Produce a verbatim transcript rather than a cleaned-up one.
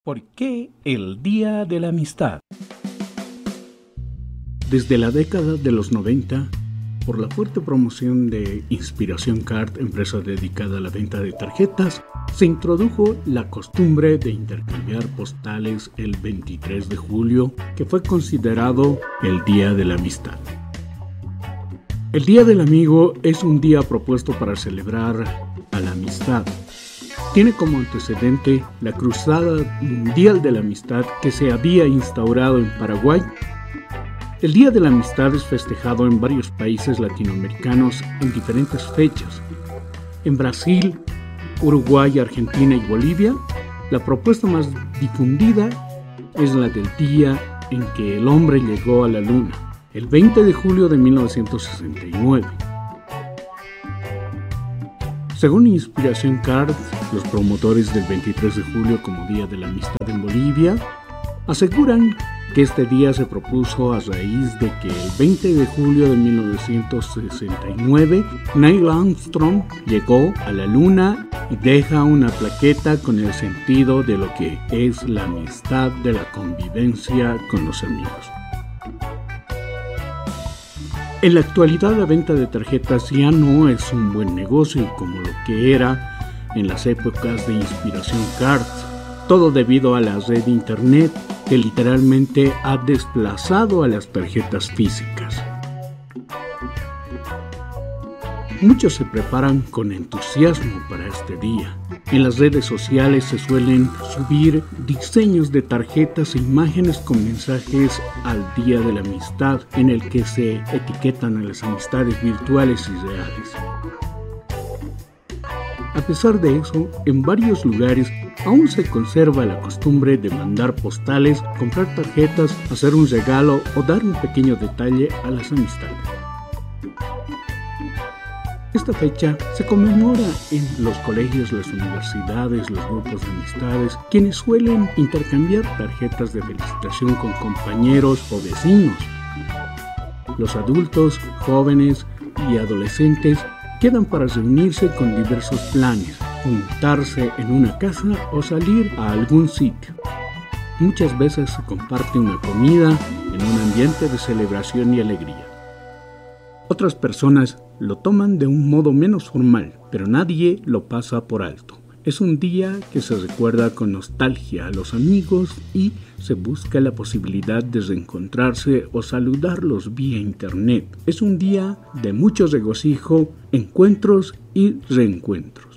¿Por qué el Día de la Amistad? Desde la década de los noventa, por la fuerte promoción de Inspiración Card, empresa dedicada a la venta de tarjetas, se introdujo la costumbre de intercambiar postales el veintitrés de julio, que fue considerado el Día de la Amistad. El Día del Amigo es un día propuesto para celebrar a la amistad. Tiene como antecedente la Cruzada Mundial de la Amistad que se había instaurado en Paraguay. El Día de la Amistad es festejado en varios países latinoamericanos en diferentes fechas. En Brasil, Uruguay, Argentina y Bolivia, la propuesta más difundida es la del día en que el hombre llegó a la luna, el veinte de julio de mil novecientos sesenta y nueve. Según Inspiración Card, los promotores del veintitrés de julio como Día de la Amistad en Bolivia aseguran que este día se propuso a raíz de que el veinte de julio de mil novecientos sesenta y nueve Neil Armstrong llegó a la luna y deja una plaqueta con el sentido de lo que es la amistad de la convivencia con los amigos. En la actualidad la venta de tarjetas ya no es un buen negocio como lo que era en las épocas de Inspiración Card, todo debido a la red de internet que literalmente ha desplazado a las tarjetas físicas. Muchos se preparan con entusiasmo para este día. En las redes sociales se suelen subir diseños de tarjetas e imágenes con mensajes al Día de la Amistad, en el que se etiquetan a las amistades virtuales y reales. A pesar de eso, en varios lugares aún se conserva la costumbre de mandar postales, comprar tarjetas, hacer un regalo o dar un pequeño detalle a las amistades. Esta fecha se conmemora en los colegios, las universidades, los grupos de amistades, quienes suelen intercambiar tarjetas de felicitación con compañeros o vecinos. Los adultos, jóvenes y adolescentes quedan para reunirse con diversos planes, juntarse en una casa o salir a algún sitio. Muchas veces se comparte una comida en un ambiente de celebración y alegría. Otras personas lo toman de un modo menos formal, pero nadie lo pasa por alto. Es un día que se recuerda con nostalgia a los amigos y se busca la posibilidad de reencontrarse o saludarlos vía internet. Es un día de mucho regocijo, encuentros y reencuentros.